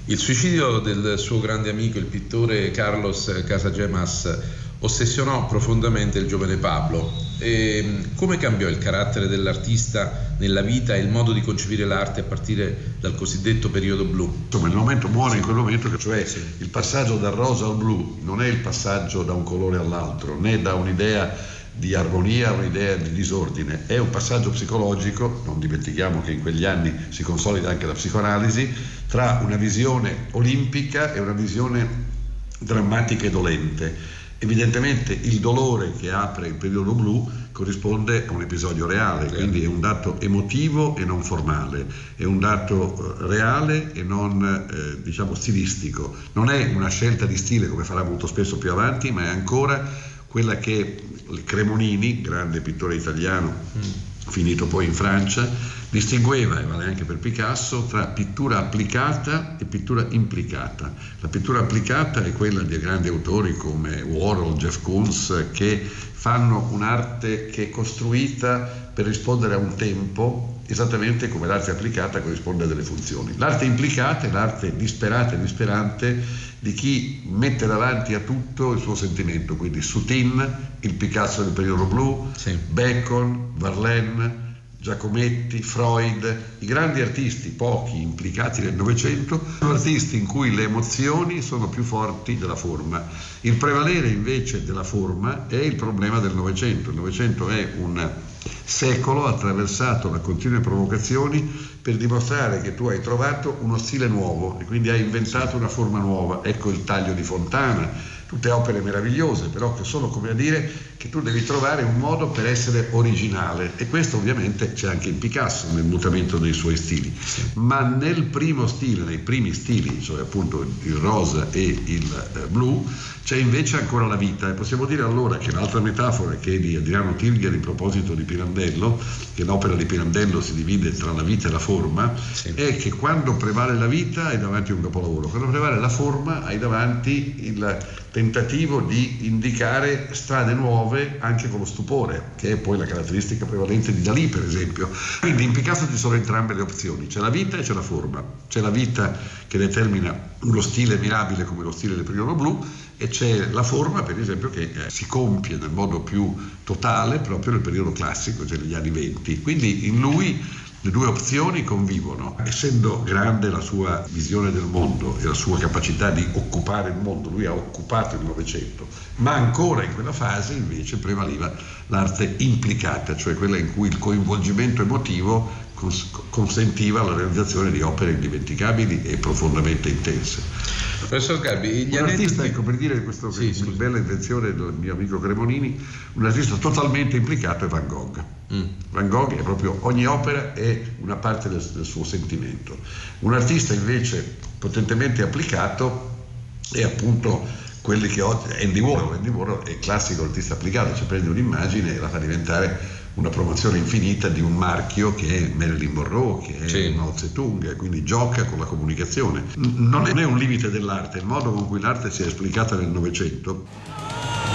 Il suicidio del suo grande amico, il pittore Carlos Casagemas, ossessionò profondamente il giovane Pablo. Come cambiò il carattere dell'artista nella vita e il modo di concepire l'arte a partire dal cosiddetto periodo blu? Insomma, il momento muore in quel momento, cioè il passaggio dal rosa al blu non è il passaggio da un colore all'altro, né da un'idea di armonia, un'idea di disordine, è un passaggio psicologico. Non dimentichiamo che in quegli anni si consolida anche la psicoanalisi, tra una visione olimpica e una visione drammatica e dolente. Evidentemente il dolore che apre il periodo blu corrisponde a un episodio reale, quindi è un dato emotivo e non formale, è un dato reale e non stilistico. Non è una scelta di stile come farà molto spesso più avanti, ma è ancora quella che Cremonini, grande pittore italiano, finito poi in Francia, distingueva, e vale anche per Picasso, tra pittura applicata e pittura implicata. La pittura applicata è quella di grandi autori come Warhol, Jeff Koons, che fanno un'arte che è costruita per rispondere a un tempo, esattamente come l'arte applicata corrisponde a delle funzioni. L'arte implicata è l'arte disperata e disperante di chi mette davanti a tutto il suo sentimento, quindi Soutine, il Picasso del periodo blu, Bacon, Verlaine, Giacometti, Freud, i grandi artisti, pochi implicati nel Novecento, sono artisti in cui le emozioni sono più forti della forma. Il prevalere invece della forma è il problema del Novecento. Il Novecento è un secolo attraversato da continue provocazioni per dimostrare che tu hai trovato uno stile nuovo e quindi hai inventato una forma nuova. Ecco il taglio di Fontana, tutte opere meravigliose, però che sono come a dire che tu devi trovare un modo per essere originale, e questo ovviamente c'è anche in Picasso nel mutamento dei suoi stili. Ma nel primo stile, nei primi stili, cioè appunto il rosa e il blu, c'è invece ancora la vita. E possiamo dire allora che l'altra metafora che è di Adriano Tirgher in proposito di Pirandello, che l'opera di Pirandello si divide tra la vita e la forma, è che quando prevale la vita hai davanti un capolavoro, quando prevale la forma hai davanti il tentativo di indicare strade nuove anche con lo stupore, che è poi la caratteristica prevalente di Dalì, per esempio. Quindi in Picasso ci sono entrambe le opzioni, c'è la vita e c'è la forma. C'è la vita che determina uno stile mirabile come lo stile del periodo blu, e c'è la forma, per esempio, che si compie nel modo più totale proprio nel periodo classico, cioè negli anni 20. Quindi in lui le due opzioni convivono. Essendo grande la sua visione del mondo e la sua capacità di occupare il mondo, lui ha occupato il Novecento, ma ancora in quella fase invece prevaleva l'arte implicata, cioè quella in cui il coinvolgimento emotivo consentiva la realizzazione di opere indimenticabili e profondamente intense. Professor Sgarbi, un artista, ecco, per dire questo, bella invenzione del mio amico Cremonini, un artista totalmente implicato è Van Gogh. Van Gogh è proprio, ogni opera è una parte del suo sentimento. Un artista invece potentemente applicato è appunto quelli che oggi Andy Warhol è classico artista applicato, cioè prende un'immagine e la fa diventare una promozione infinita di un marchio che è Marilyn Monroe, che è Mao Zedong, quindi gioca con la comunicazione. Non è un limite dell'arte, il modo con cui l'arte si è esplicata nel Novecento